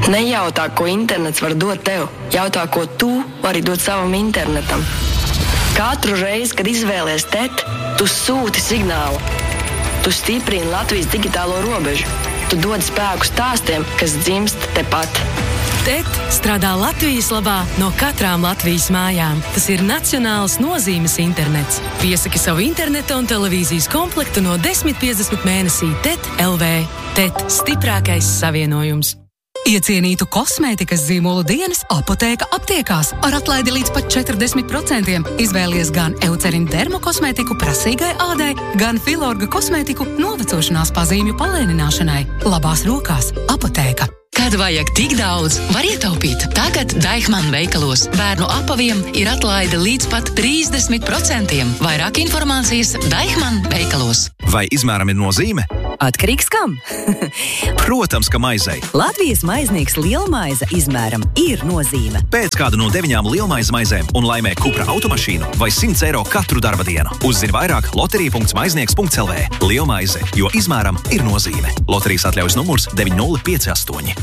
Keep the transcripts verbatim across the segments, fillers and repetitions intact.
Nejautā, ko internets var dot tev. Jautā, ko tu vari dot savam internetam. Katru reizi, kad izvēlies T E T, tu sūti signālu. Tu stiprini Latvijas digitālo robežu. Tu dod spēku stāstiem, kas dzimst tepat. T E T strādā Latvijas labā no katrām Latvijas mājām. Tas ir nacionāls nozīmes internets. Piesaki savu interneta un televīzijas komplektu no desmit piecdesmit mēnesī T E T L V. T E T – stiprākais savienojums. Iecienītu kosmētikas zīmolu dienas Apotēka aptiekās ar atlaidi līdz pat četrdesmit procentiem. Izvēlies gan Eucerin dermo kosmētiku prasīgai ādai, gan Filorga kosmētiku novecošanās pazīmju palēnināšanai. Labās rokās Apotēka. Kad vajag tik daudz, var ietaupīt. Tagad Deichmann veikalos bērnu apaviem ir atlaide līdz pat trīsdesmit procentiem. Vairāk informācijas Deichmann veikalos. Vai izmēram ir nozīme? Atkarīgs kam? Protams, ka maizei. Latvijas maiznieks lielmaize izmēram ir nozīme. Pēc kādu no deviņām lielmaize maizēm un laimē Cupra automašīnu vai simts eiro katru darba dienu. Uzzini vairāk loterija punkts maiznieks punkts L V. Lielmaize, jo izmēram ir nozīme. Loterijas atļaujas numurs deviņi nulle pieci astoņi.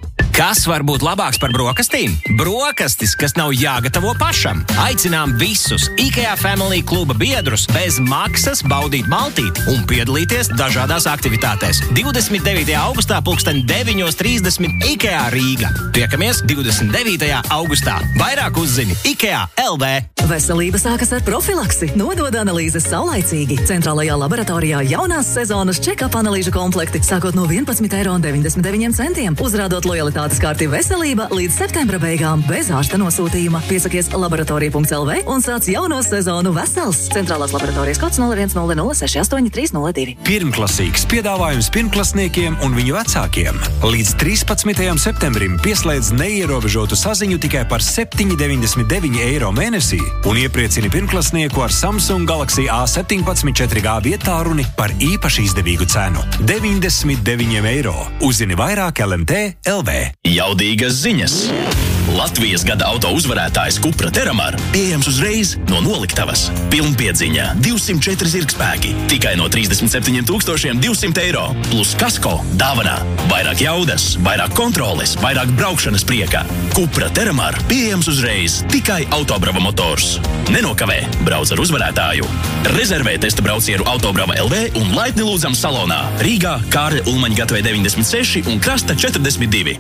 Kas var būt labāks par brokastīm? Brokastis, kas nav jāgatavo pašam. Aicinām visus IKEA Family kluba biedrus bez maksas baudīt maltīti un piedalīties dažādās aktivitātēs. divdesmit devītajā augustā pulksten deviņos trīsdesmit IKEA Rīga. Tiekamies divdesmit devītajā augustā. Vairāk uzzini IKEA L V. Veselība sākas ar profilaksi. Nodod analīzes saulaicīgi. Centrālajā laboratorijā jaunās sezonas check-up analīžu komplekti sākot no vienpadsmit eiro un deviņdesmit deviņiem centiem. Uzrādot lojalitātes karti veselība līdz septembra beigām bez ārsta nosūtījuma. Piesakies laboratorija punkts L V un sāc jauno sezonu vesels. Centrālās laboratorijas kods nulle viens nulle nulle seši astoņi trīs nulle divi. Pirmklasīgs piedāvājums pirmklasniekiem un viņu vecākiem. Līdz trīspadsmitajam septembrim pieslēdz neierobežotu saziņu tikai par septiņi deviņdesmit deviņi eiro mēnesī un iepriecini pirmklasnieku ar Samsung Galaxy A septiņpadsmit četri G vietālruni par īpaši izdevīgu cenu – deviņdesmit deviņi eiro. Uzzini vairāk L M T L V. Jaudīgas ziņas! Latvijas gada auto uzvarētājs Cupra Terramar pieejams uzreiz no noliktavas. Pilnpiedziņa, divsimt četri zirgspēki, tikai no trīsdesmit septiņiem tūkstošiem divsimt eiro, plus kasko, dāvanā, vairāk jaudas, vairāk kontroles, vairāk braukšanas prieka. Cupra Terramar pieejams uzreiz, tikai Autobrava motors. Nenokavē, brauc ar uzvarētāju. Rezervē testa braucienu Autobrava L V un laipni lūdzam salonā Rīgā, Kārļa Ulmaņa gatavē deviņdesmit seši un Krasta četrdesmit divi.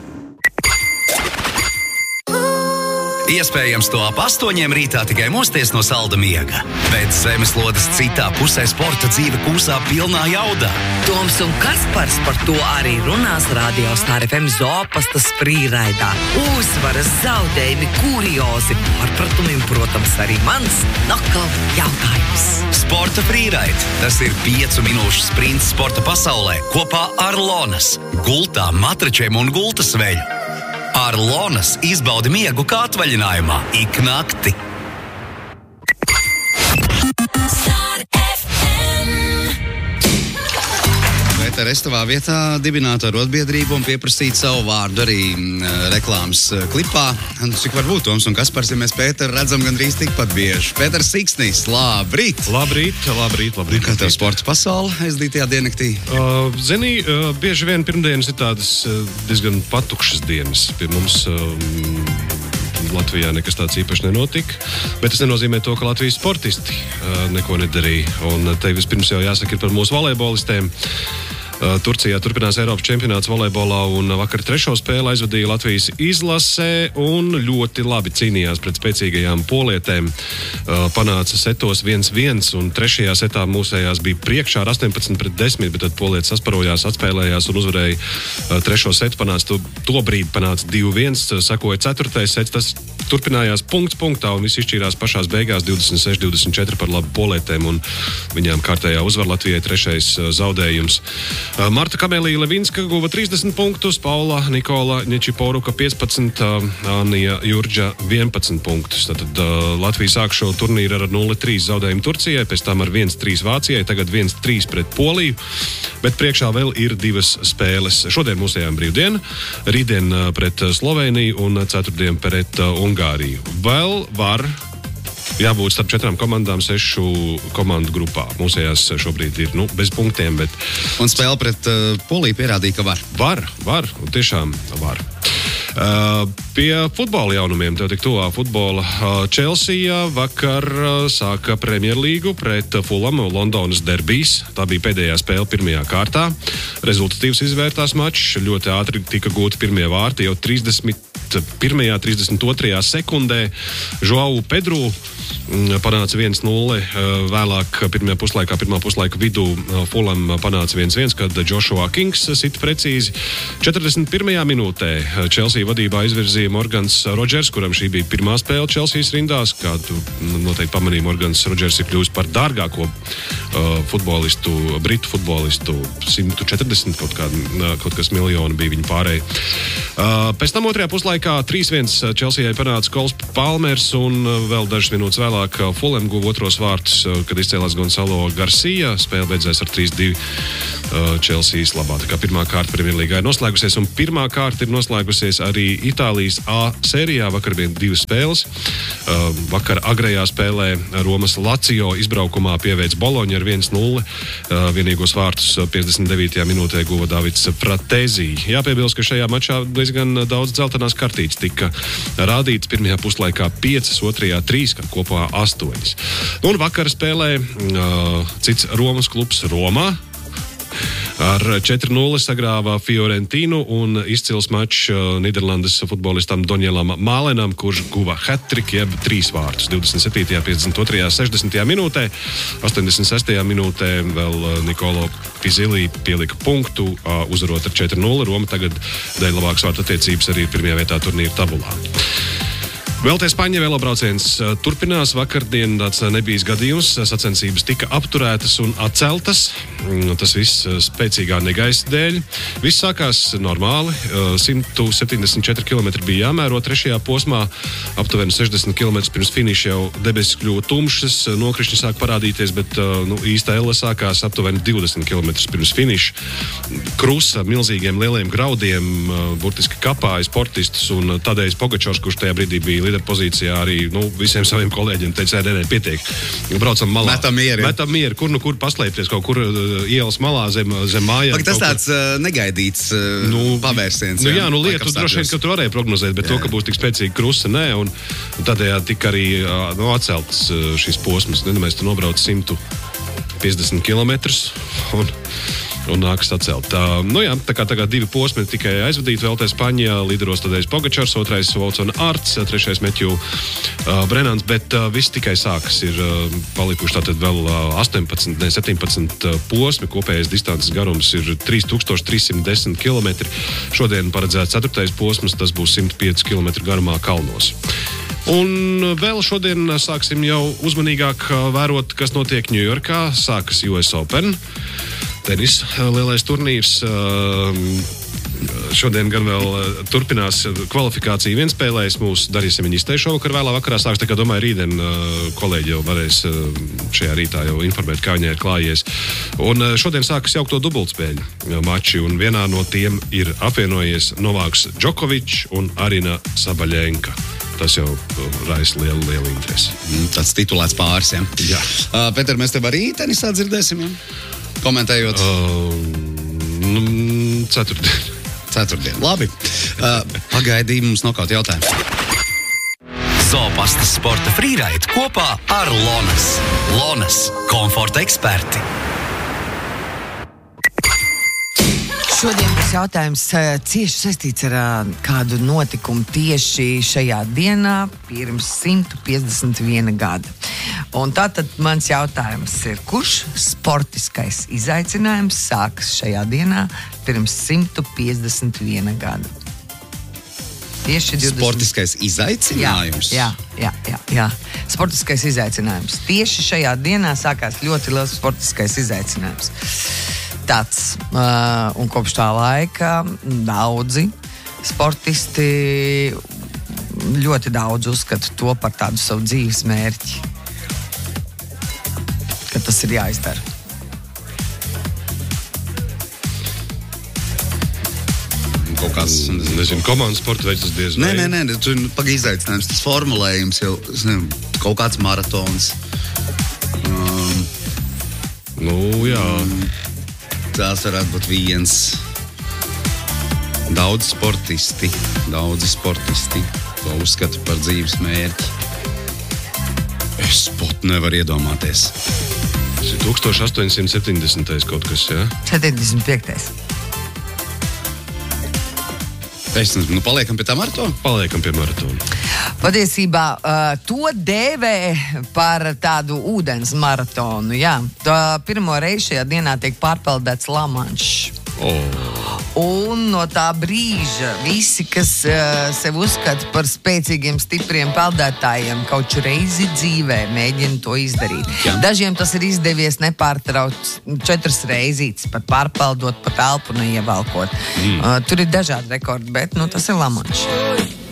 Iespējams, to ap astoņiem rītā tikai mosties no salda miega. Bet zemeslodes citā pusē sporta dzīve kūsā pilnā jaudā. Toms un Kaspars par to arī runās Radio Star F M Zopastas frīraidā. Uzvaras, zaudējumi, kuriozi. Pārpratumiem, protams, arī mans nokal jautājums. Sporta frīraid. Tas ir piecu minūšu sprints sporta pasaulē kopā ar Lonas, gultām, matračiem un gultas veļu. Ar Lonas izbaudi miegu kā atvaļinājumā ik nakti. Vēter Estovā vietā dibināta arotbiedrību un pieprasīt savu vārdu arī m, reklāmas klipā. Cik var būt Toms un Kaspars, ja mēs Pēteru redzam gandrīz tikpat bieži. Pēters Siksnīs, labrīt! Labrīt, labrīt, labrīt. Kā tev sporta pasaule aizdītajā diennaktī? Uh, zini, uh, bieži vien pirmdienas ir tādas uh, diezgan patukšas dienas. Pie mums um, Latvijā nekas tāds īpaši nenotika, bet tas nenozīmē to, ka Latvijas sportisti uh, neko nedarīja. Un te vispirms jau jāsaka ir par mūsu volejbolistiem. Turcijā turpinās Eiropas čempionāts volejbolā un vakar trešo spēli aizvadīja Latvijas izlasē un ļoti labi cīnījās pret spēcīgajām polietēm. Panāca setos viens viens un trešajā setā mūsējās bija priekšā ar astoņpadsmit pret desmit, bet tad polieti sasparojās, atspēlējās un uzvarēja trešo setu. Panāca to, to brīdi panāca divi viens, sakoja ceturtais sets, tas turpinājās punkts punktā un viss izšķīrās pašās beigās divdesmit seši divdesmit četri par labu polietēm un viņām kārtējā uzvar Latvijai trešais zaudējums. Marta Kamēlija Levinska guva trīsdesmit punktus, Paula Nikola Ņečiporuka piecpadsmit, Anija Jurģa vienpadsmit punktus. Tātad Latvija sāk šo turnīru ar nulle trīs zaudējumu Turcijai, pēc tam ar viens trīs Vācijai, tagad viens trīs pret Poliju, bet priekšā vēl ir divas spēles. Šodien mūsējām brīvdiena, rītdien pret Sloveniju un ceturtdien pret Ungāriju. Vēl var jābūt starp četrām komandām sešu komandu grupā. Mūsējās šobrīd ir, nu, bez punktiem, bet... Un spēle pret uh, Poliju pierādīja, ka var. Var, var, un tiešām var. Uh, pie futbola jaunumiem, tev tik tuvā futbola. Uh, Chelsea vakar uh, sāka Premjerlīgu pret Fulham Londonas derbijs. Tā bija pēdējā spēle pirmajā kārtā. Rezultatīvs izvērtās mačs, ļoti ātri tika gūti pirmie vārti, jau trīsdesmit pirmajā, trīsdesmit otrajā sekundē Joau Pedro panāca viens nulle, vēlāk pirmajā puslaikā, pirmā puslaika vidū Fulham panāca viens viens, kad Joshua Kings sit precīzi. četrdesmit pirmajā minūtē Chelsea vadībā izvirzīja Morgans Rodžers, kuram šī bija pirmā spēle Chelseas rindās, kādu noteikti pamanīja Morgans Rodžers ir kļuvis par dārgāko uh, futbolistu, britu futbolistu, simt četrdesmit kaut, kād, kaut kas miljoni bija viņa pārēji. Uh, pēc tam otrajā puslaikā trīs viens Chelsea panāca Kols Palmers un vēl dažas minūtes vēlāk Fulham guva otros vārtus, kad izcēlās Gonzalo Garcia. Spēle beidzēs ar trīs divi Chelseas labā. Tā kā pirmā kārta Premjerlīgā ir noslēgusies un pirmā kārta ir noslēgusies arī Itālijas A sērijā. Vakar bija divas spēles. Vakar agrējā spēlē Romas Lazio izbraukumā pieveic Boloņa ar viens nulle. Vienīgos vārtus piecdesmit devītajā minūtē guva Davids Fratezī. Jāpiebilst, ka šajā mačā diezgan daudz dzeltenās kartītes tika rādīts. Pirmajā puslaikā piecas, otrajā trīs, kā kopā astoņas. Un vakar spēlē uh, cits Romas klubs Romā. Ar četri nulle sagrāvā Fiorentinu un izcils mačs uh, Nīderlandes futbolistam Donielam Mālenam, kurš guva hat-trick, jeb trīs vārtus. divdesmit septītajā, piecdesmit otrajā, sešdesmitajā minūtē, astoņdesmit sestajā minūtē vēl uh, Nikolo Pizilī pielika punktu, uh, uzvarot ar četri nulle. Roma tagad dēļ labākas vārtu attiecības arī pirmajā vietā turnīra tabulā. Velta Espaņa velobrauciens turpinās. Vakardien tāds nebijis gadījums. Sacensības tika apturētas un atceltas. Tas viss spēcīgā negaisa dēļ. Viss sākās normāli. simt septiņdesmit četri kilometri bija jāmēro trešajā posmā. Aptuveni sešdesmit kilometri pirms finiša jau debesis kļuva tumšas. Nokrišņi sāk parādīties, bet nu, īsta elle sākās aptuveni divdesmit kilometri pirms finiša. Krusa milzīgiem lieliem graudiem burtiski kapāja sportistus un Tadejs Pogačors, kurš tajā brīdī bija pozīcijā arī nu, visiem saviem kolēģiem teica, nē, nē, pietiek. Braucam malā. Metam mieru. Metam mieru. Kur nu kur paslēpties, kaut kur uh, ielas malā zem, zem mājām. Tas tāds kur... uh, negaidīts uh, nu, pavērsiens. Nu, jā, nu lietu droši vien, ka tu varēji prognozēt, bet jā, to, ka būs tik spēcīga krusta, nē, un, un tādējādi tika arī uh, nu, atceltas uh, šīs posmas. Ne, mēs tu nobrauc simt piecdesmit kilometrus un... un nākas atcelt. Tā, nu jā, tā kā tagad divi posmi tikai aizvadīti Velta Espaņa, līderos tādējais Pogačars, otrais Voltsona Arts, trešais Metju uh, Brenans, bet uh, viss tikai sākas. Ir uh, palikuši tātad vēl uh, astoņpadsmit, ne, septiņpadsmit uh, posmi, kopējais distances garums ir trīs tūkstoši trīs simt desmit kilometri. Šodien paredzēts ceturtais posms, tas būs simt pieci kilometri garumā kalnos. Un vēl šodien sāksim jau uzmanīgāk vērot, kas notiek Ņujorkā. Sākas U S Open. Tenis lielais turnīrs. Šodien gan vēl turpinās kvalifikācija vienspēlēs. Mūsu darīsim viņi izteikt šovakar vēlā vakarā sāks. Tā kā domāju, rītdien kolēģi jau varēs šajā rītā jau informēt, kā viņai ir klājies. Un šodien sākas jaukto dubultspēļu mači. Un vienā no tiem ir apvienojies Novāks Džokovičs un Arina Sabaļenka. Tas jau raisa lielu, lielu interesi. Tāds titulēts pāris, ja? Jā. Uh, Peter, mēs tev arī tenisā dzirdēsim, ja? Komentējot? Uh, ceturtdien. Ceturtdien. Labi. Uh, pagaidī mums nav kaut jautājums. Zopastas sporta frīraid kopā ar Lonas. Lonas – komforta eksperti. Šodien būs jautājums cieši saistīts ar kādu notikumu tieši šajā dienā pirms simt piecdesmit viena gada. Un tātad mans jautājums ir, kurš sportiskais izaicinājums sākas šajā dienā pirms simt piecdesmit viena gada? Tieši divdesmit Sportiskais izaicinājums? Jā, jā, jā, jā. Sportiskais izaicinājums. Tieši šajā dienā sākās ļoti liels sportiskais izaicinājums. Tāds, uh, un kopš tā laika daudzi sportisti ļoti daudz uzskata to par tādu savu dzīves mērķi, ka tas ir jāizdara. Kaut kāds, nezinu, komandas sporta veids tas diez vai. Nē, nē, nē, tur paga izaicinājums, tas formulējums jau, es nezinu, kaut kāds maratons. Um, nu, jā. Um, tās varētu būt viens. Daudz sportisti, daudzi sportisti to uzskata par dzīves mērķi. Es pat nevaru iedomāties. Tas ir tūkstoš astoņsimt septiņdesmitais kaut kas, jā? četrdesmit piektais Es nezinu, nu paliekam pie tā maratona? Paliekam pie maratona. Patiesībā uh, to dēvē par tādu ūdens maratonu, jā. Tā pirmo reizi šajā dienā tiek pārpeldēts Lamanšs. Oh. Un no tā brīža visi, kas uh, sev uzskata par spēcīgiem, stipriem peldētājiem, kaut reizi dzīvē mēģina to izdarīt. Jā. Dažiem tas ir izdevies nepārtrauc četras reizītes, pat pārpeldot, pat elpu neievalkot. Mm. Uh, tur ir dažādi rekordi, bet nu, tas ir Lamanšs.